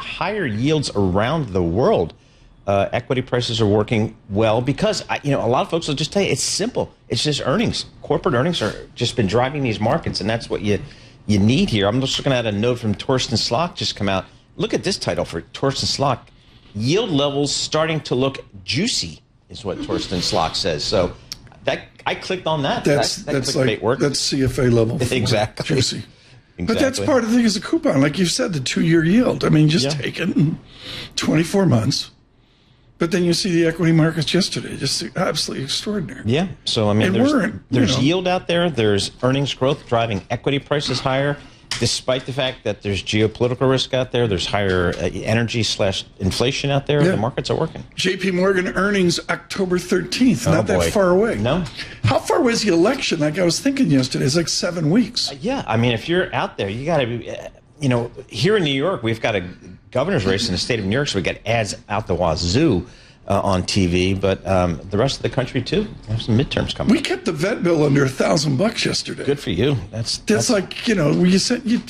higher yields around the world. Equity prices are working well because, a lot of folks will just tell you it's simple. It's just earnings. Corporate earnings are just been driving these markets, and that's what you need here. I'm just looking at a note from Torsten Slok just come out. Look at this title for Torsten Slok. Yield levels starting to look juicy is what Torsten Slok says. So that I clicked on that. That's like work. That's CFA level. Exactly. Juicy. Exactly. But that's part of the thing is a coupon. Like you said, the 2-year yield. I mean, just take it in 24 months. But then you see the equity markets yesterday, just absolutely extraordinary. Yeah. So, I mean, there's yield out there. There's earnings growth driving equity prices higher, despite the fact that there's geopolitical risk out there. There's higher energy/inflation out there. The markets are working. JP Morgan earnings October 13th. Not that far away. No. How far away is the election? Like I was thinking yesterday, it's like 7 weeks. Yeah. I mean, if you're out there, you got to be, here in New York, we've got a governor's race in the state of New York, so we got ads out the wazoo on TV, but the rest of the country too. There's some midterms coming. We kept the vet bill under $1,000 yesterday. Good for you. That's like you